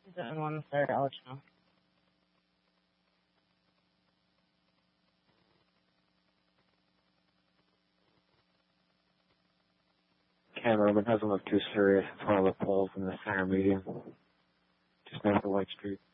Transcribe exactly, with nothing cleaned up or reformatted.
Didn't want to start, I'll let you know. Cameraman hasn't looked too serious. It's one of the poles in the center median. Just north of White Street.